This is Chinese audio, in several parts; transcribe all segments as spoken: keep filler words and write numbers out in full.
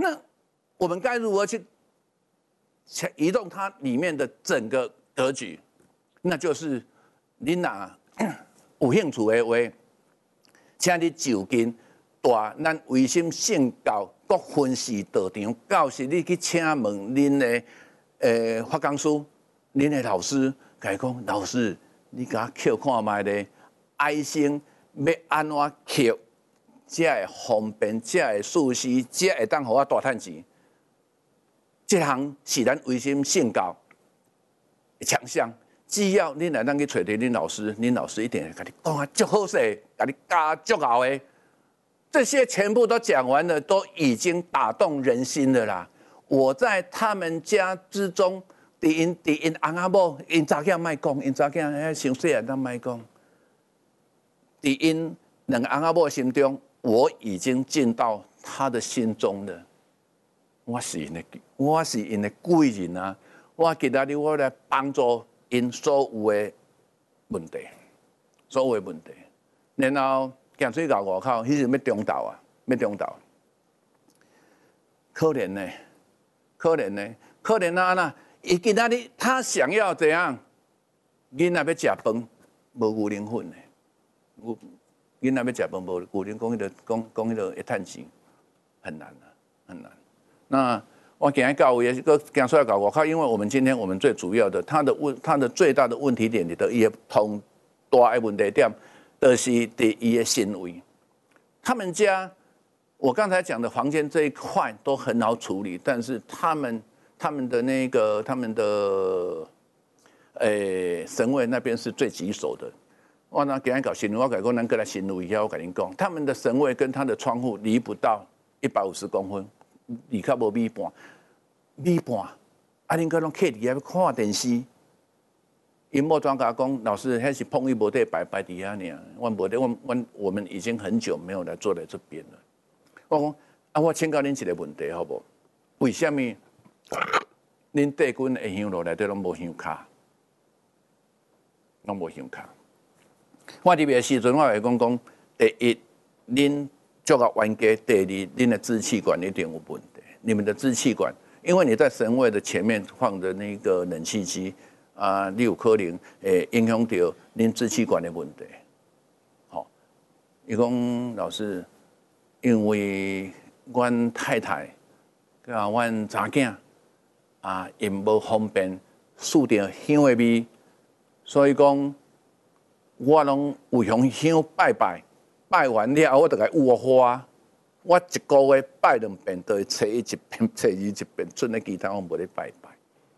那我们该如何去移动它里面的整个格局？那就是你哪有兴趣的话，请你就近带咱卫生性教各分系道场教室，你去请问恁的呃发讲师、恁的老师，甲伊讲老师，你甲我扣看卖咧，爱心要安怎扣，才会方便，才会舒适，才会当互我大趁钱。这项是咱卫生性教的强项。只要你来当去找着恁老师，恁老师一定会甲你讲啊，足好势，甲你教足好的。这些全部都讲完了，都已经打动人心了啦。我在他们家之中，伫因伫因翁仔某，因查囝莫讲，因查囝遐伤细汉，咱莫讲。伫因两个翁仔某心中，我已经进到他的心中了。我是因的，我是因的贵人啊！我今仔日我来帮助因所有的问题，所有的问题，然后行出到外口，迄时要中斗啊，要中斗，可怜呢，可怜呢，可怜啊！那伊今仔日他想要怎样？囡仔要食饭，无牛奶粉呢？有囡仔要食饭，无牛奶，讲迄个讲讲迄个会趁钱，很难啊，很难。那我今天教会也个讲出来搞外口，因为我们今天我们最主要的，他的问他的最大的问题点里头，也通大的问题点，就是伫伊的行为。他们家我刚才讲的房间这一块都很好处理，但是他们他们的那个他们的诶神位那边是最棘手的。我那今天搞行为，我改讲咱过来行为一下，我跟您讲，他们的神位跟他的窗户离不到一百五十公分。离较无米半，米半，啊！恁个拢客伫遐要看电视，因某专家讲，老师，迄是碰一无得摆摆伫遐尔，我无得，我我我们已经很久没有来坐在这边了。我讲，啊，我请教恁一个问题，好不好？为什么恁地军的香炉内底拢无香卡？拢无香卡。我伫边时阵，我会讲讲，第一，恁。做个冤家，第二，您的支气管一定有问题。你们的支气管，因为你在神位的前面放的那个冷气机啊，你有可能诶影响到您支气管的问题。好，伊讲老师，因为阮太太甲阮查囝啊，因无方便嗅到香的味，所以讲我拢有用香拜拜。拜完了，我就甲捂花。我一个月拜两遍，都会找伊一遍，找伊一遍。剩的其他我无咧拜拜。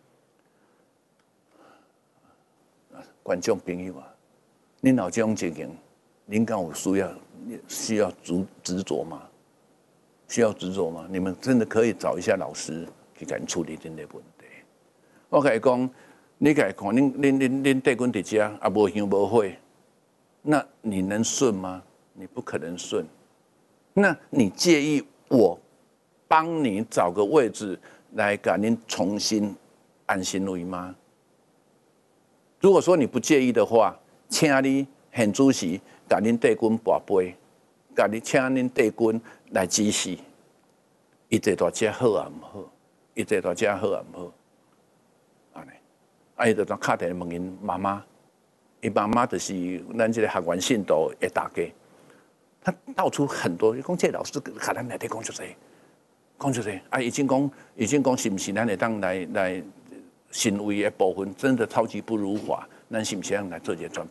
观众朋友啊，恁有这种情形，恁敢有需要需要执执着吗？需要执着吗？你们真的可以找一下老师去甲处理恁的问题。我甲伊讲，你甲伊看，恁恁恁恁地君伫遮，啊无香无火，那你能顺吗？你不可能顺，那你介意我帮你找个位置来给您重新安心位吗？如果说你不介意的话，请你现主席给您地君跋杯，给你请您地君来指示，伊这大家好啊唔好，伊这大家好啊唔好，安尼，啊伊就当敲电话问因妈妈，伊妈妈就是咱这个学员信徒的大家。他道出很多，讲这老师可能来提讲出这，讲出这啊，已经讲已经讲是不是咱会当来来行为的部分真的超级不如法，咱是不是要来做一个转